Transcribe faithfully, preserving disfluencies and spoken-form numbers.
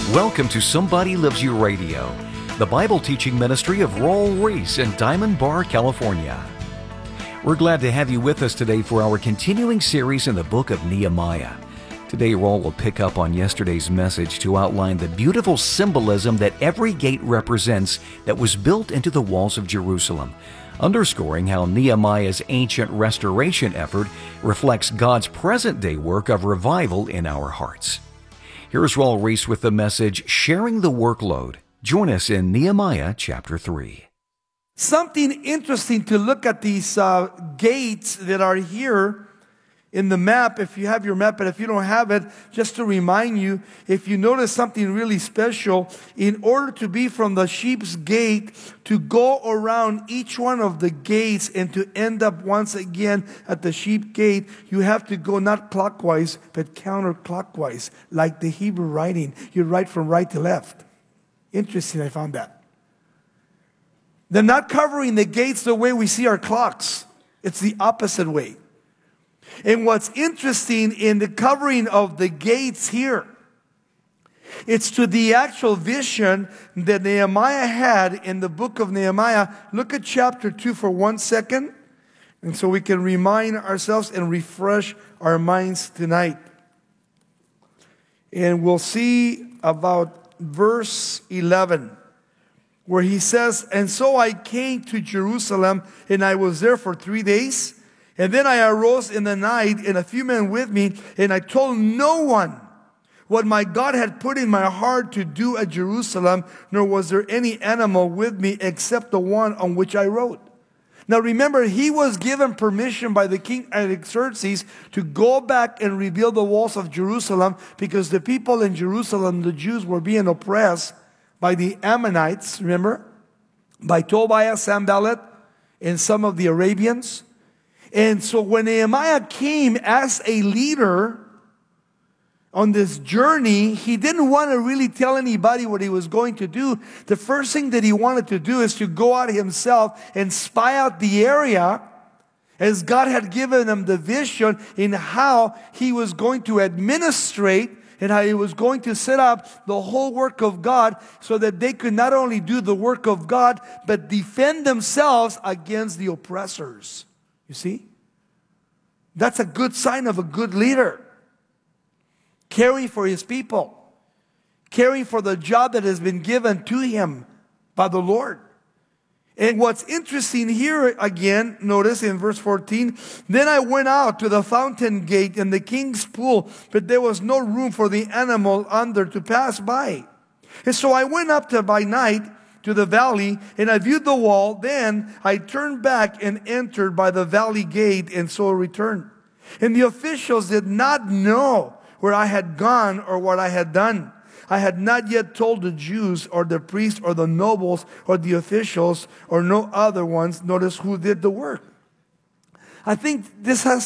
Welcome to Somebody Loves You Radio, the Bible teaching ministry of Raul Ries in Diamond Bar, California. We're glad to have you with us today for our continuing series in the book of Nehemiah. Today, Raul will pick up on yesterday's message to outline the beautiful symbolism that every gate represents that was built into the walls of Jerusalem, underscoring how Nehemiah's ancient restoration effort reflects God's present-day work of revival in our hearts. Here's Raul Ries with the message, Sharing the Workload. Join us in Nehemiah chapter three. Something interesting to look at these uh, gates that are here in the map, if you have your map, but if you don't have it, just to remind you, if you notice something really special, in order to be from the sheep's gate, to go around each one of the gates and to end up once again at the sheep gate, you have to go not clockwise, but counterclockwise, like the Hebrew writing. You write from right to left. Interesting, I found that. They're not covering the gates the way we see our clocks. It's the opposite way. And what's interesting in the covering of the gates here, it's to the actual vision that Nehemiah had in the book of Nehemiah. Look at chapter two for one second, and so we can remind ourselves and refresh our minds tonight. And we'll see about verse eleven, where he says, "And so I came to Jerusalem, and I was there for three days. And then I arose in the night, and a few men with me, and I told no one what my God had put in my heart to do at Jerusalem, nor was there any animal with me except the one on which I rode." Now remember, he was given permission by the king Artaxerxes to go back and rebuild the walls of Jerusalem, because the people in Jerusalem, the Jews, were being oppressed by the Ammonites, remember? By Tobiah, Sanballat, and some of the Arabians. And so when Nehemiah came as a leader on this journey, he didn't want to really tell anybody what he was going to do. The first thing that he wanted to do is to go out himself and spy out the area, as God had given him the vision in how he was going to administrate and how he was going to set up the whole work of God, so that they could not only do the work of God, but defend themselves against the oppressors. You see? That's a good sign of a good leader. Caring for his people. Caring for the job that has been given to him by the Lord. And what's interesting here again, notice in verse fourteen, "Then I went out to the fountain gate and the king's pool, but there was no room for the animal under to pass by. And so I went up to by night to the valley, and I viewed the wall. Then I turned back and entered by the valley gate, and so returned. And the officials did not know where I had gone or what I had done. I had not yet told the Jews or the priests or the nobles or the officials or no other ones, notice, who did the work." I think this has